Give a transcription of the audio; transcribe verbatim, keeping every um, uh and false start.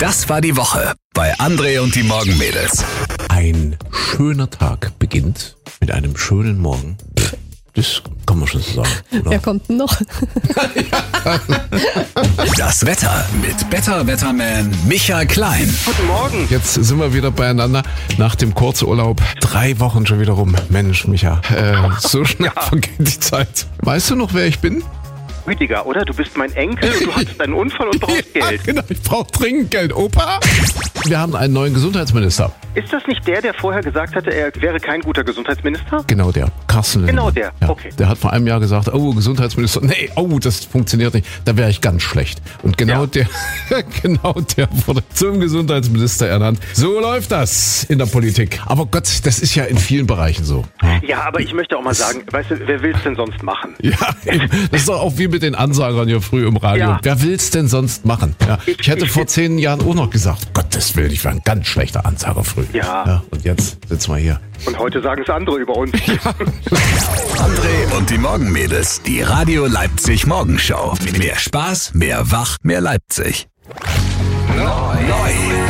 Das war die Woche bei André und die Morgenmädels. Ein schöner Tag beginnt mit einem schönen Morgen. Das kann man schon so sagen, oder? Wer kommt denn noch? Das Wetter mit Better Wetterman Michael Klein. Guten Morgen. Jetzt sind wir wieder beieinander nach dem Kurzurlaub. Drei Wochen schon wieder rum. Mensch, Micha, äh, so schnell Ja. vergeht die Zeit. Weißt du noch, wer ich bin? Rüdiger, oder? Du bist mein Enkel und du hattest einen Unfall und brauchst Ja, Geld. genau, ich brauche dringend Geld. Opa, wir haben einen neuen Gesundheitsminister. Ist das nicht der, der vorher gesagt hatte, er wäre kein guter Gesundheitsminister? Genau der, Carsten Genau Linnemann. der, Ja, okay. Der hat vor einem Jahr gesagt, oh, Gesundheitsminister, nee, oh, das funktioniert nicht, da wäre ich ganz schlecht. Und genau Ja. der, genau der wurde zum Gesundheitsminister ernannt. So läuft das in der Politik. Aber Gott, das ist ja in vielen Bereichen so. Ja, aber ich möchte auch mal sagen, weißt du, wer will's denn sonst machen? Ja, eben. Das ist doch auch wie mit den Ansagern hier früh im Radio. Ja. Wer will's denn sonst machen? Ja. Ich- Ich hätte ich- vor zehn Jahren auch noch gesagt, Gottes Willen, ich war ein ganz schlechter Ansager früh. Ja. Und jetzt sitzen wir hier. Und heute sagen es andere über uns. André und die Morgenmädels. Die Radio Leipzig Morgenshow. Mehr Spaß, mehr Wach, mehr Leipzig. Neu. Neu.